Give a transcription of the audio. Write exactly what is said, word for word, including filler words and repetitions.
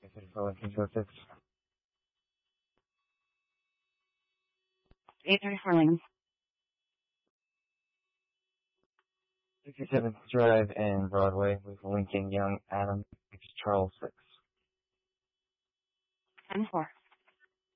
thirty-four Lincoln Road six. eight thirty-four Lincoln. sixty-seventh Drive and Broadway with Lincoln Young Adam Charles six. ten four.